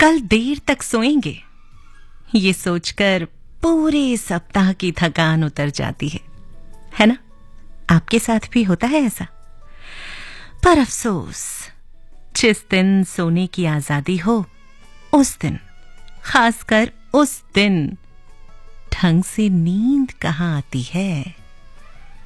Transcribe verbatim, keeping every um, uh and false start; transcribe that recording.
कल देर तक सोएंगे, ये सोचकर पूरे सप्ताह की थकान उतर जाती है है ना? आपके साथ भी होता है ऐसा? पर अफसोस, जिस दिन सोने की आजादी हो उस दिन, खासकर उस दिन, ढंग से नींद कहाँ आती है।